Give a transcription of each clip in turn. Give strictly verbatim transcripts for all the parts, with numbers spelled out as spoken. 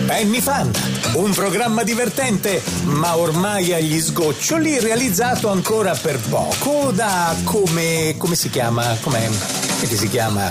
Penny Fan, un programma divertente, ma ormai agli sgoccioli, realizzato ancora per poco da come... come si chiama? Com'è? Come si chiama?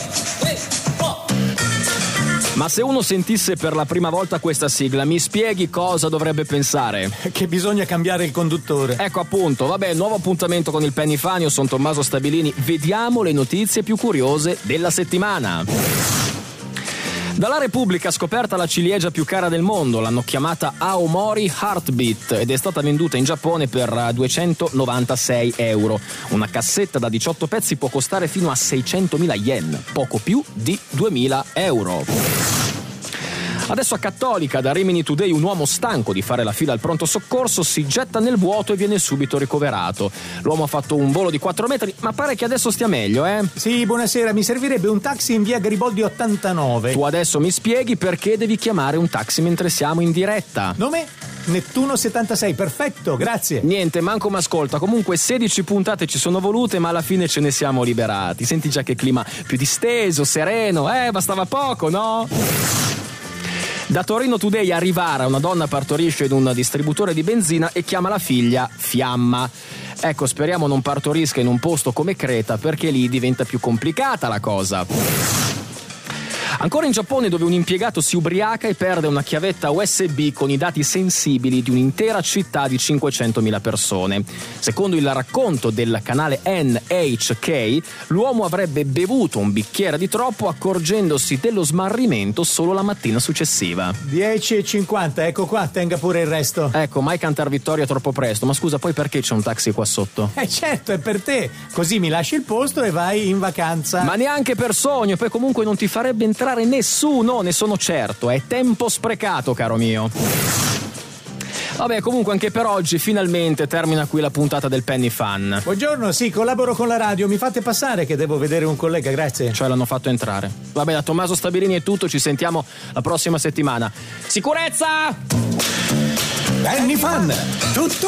Ma se uno sentisse per la prima volta questa sigla, mi spieghi cosa dovrebbe pensare? Che bisogna cambiare il conduttore. Ecco appunto, vabbè, nuovo appuntamento con il Penny Fan, io sono Tommaso Stabilini, vediamo le notizie più curiose della settimana. Dalla Repubblica scoperta la ciliegia più cara del mondo, l'hanno chiamata Aomori Heartbeat ed è stata venduta in Giappone per duecentonovantasei euro. Una cassetta da diciotto pezzi può costare fino a seicentomila yen, poco più di duemila euro. Adesso a Cattolica, da Rimini Today, un uomo stanco di fare la fila al pronto soccorso si getta nel vuoto e viene subito ricoverato. L'uomo ha fatto un volo di quattro metri, ma pare che adesso stia meglio, eh? Sì, buonasera, mi servirebbe un taxi in via Gariboldi ottantanove. Tu adesso mi spieghi perché devi chiamare un taxi mentre siamo in diretta. Nome? Nettuno settantasei, perfetto, grazie. Niente, manco m'ascolta. Comunque sedici puntate ci sono volute, ma alla fine ce ne siamo liberati. Senti già che clima più disteso, sereno, eh? Bastava poco, no? Da Torino Today a Rivara una donna partorisce in un distributore di benzina e chiama la figlia Fiamma. Ecco, speriamo non partorisca in un posto come Creta, perché lì diventa più complicata la cosa. Ancora in Giappone, dove un impiegato si ubriaca e perde una chiavetta U S B con i dati sensibili di un'intera città di cinquecentomila persone. Secondo il racconto del canale N H K, l'uomo avrebbe bevuto un bicchiere di troppo accorgendosi dello smarrimento solo la mattina successiva. dieci e cinquanta, ecco qua, tenga pure il resto. Ecco, mai cantar vittoria troppo presto. Ma scusa, poi perché c'è un taxi qua sotto? Eh certo, è per te. Così mi lasci il posto e vai in vacanza. Ma neanche per sogno, poi comunque non ti farebbe entrare nessuno, ne sono certo. È tempo sprecato, caro mio. Vabbè, comunque anche per oggi finalmente termina qui la puntata del Penny Fan. Buongiorno, sì, collaboro con la radio, mi fate passare che devo vedere un collega, grazie. Cioè l'hanno fatto entrare. Vabbè, da Tommaso Stabilini è tutto, ci sentiamo la prossima settimana. Sicurezza! Penny Fan, tutto